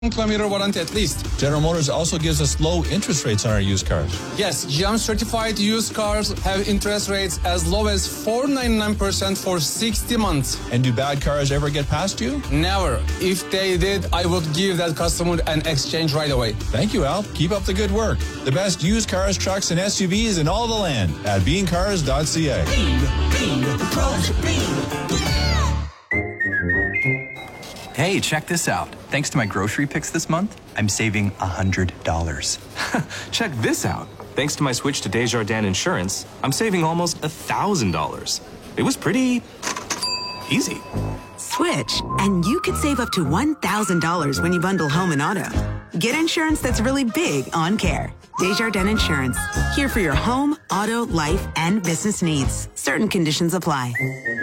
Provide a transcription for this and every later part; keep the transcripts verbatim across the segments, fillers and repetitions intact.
kilometer warranty at least. General Motors also gives us low interest rates on our used cars. Yes, G M certified used cars have interest rates as low as four point nine nine percent for sixty months. And do bad cars ever get past you? Never. If they did, I would give that customer an exchange right away. Thank you, Al. Keep up the good work. The best used cars, trucks, and S U Vs in all the land at bean cars dot c a. Bean, Bean, the pros at Bean. Hey, check this out. Thanks to my grocery picks this month, I'm saving one hundred dollars. Check this out. Thanks to my switch to Desjardins Insurance, I'm saving almost one thousand dollars. It was pretty easy. Switch, and you could save up to one thousand dollars when you bundle home and auto. Get insurance that's really big on care. Desjardins Insurance. Here for your home, auto, life, and business needs. Certain conditions apply.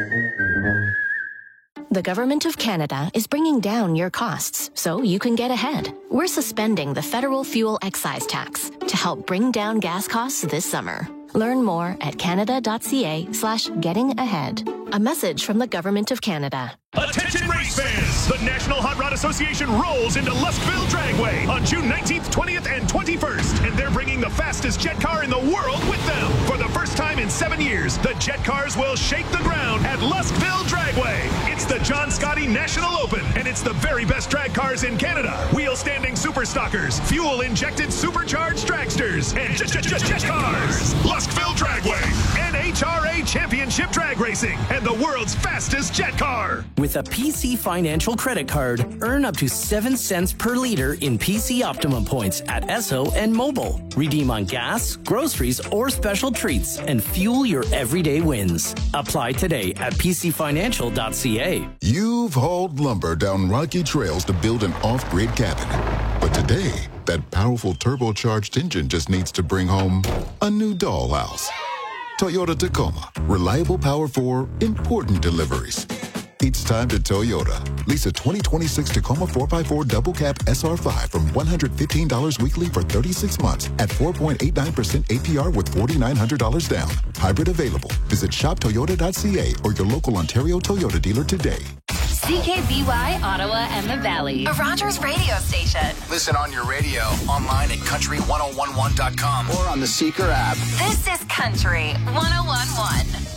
The Government of Canada is bringing down your costs so you can get ahead. We're suspending the federal fuel excise tax to help bring down gas costs this summer. Learn more at canada.ca slash getting ahead. A message from the Government of Canada. Attention race fans! The National Hot Rod Association rolls into Luskville Dragway on June nineteenth, twentieth, and twenty-first, and they're bringing the fastest jet car in the world with them. For the first time in seven years, the jet cars will shake the ground at Luskville Dragway. It's the John Scotty National Open, and it's the very best drag cars in Canada. Wheel-standing super stockers, fuel-injected supercharged dragsters, and jet, jet, jet, jet cars. Luskville Dragway, N H R A Championship Drag Racing, and the world's fastest jet car. With a P C Financial credit card, earn up to seven cents per liter in P C Optimum points at Esso and Mobile. Redeem on gas, groceries, or special treats, and fuel your everyday wins. Apply today at p c financial dot c a. You've hauled lumber down rocky trails to build an off-grid cabin. But today, that powerful turbocharged engine just needs to bring home a new dollhouse. Toyota Tacoma. Reliable power for important deliveries. It's time to Toyota. Lease a twenty twenty-six Tacoma four by four Double Cab S R five from one hundred fifteen dollars weekly for thirty-six months at four point eight nine percent A P R with four thousand nine hundred dollars down. Hybrid available. Visit shop toyota dot c a or your local Ontario Toyota dealer today. C K B Y, Ottawa and the Valley. A Rogers radio station. Listen on your radio, online at country ten eleven dot com or on the Seeker app. This is Country ten eleven.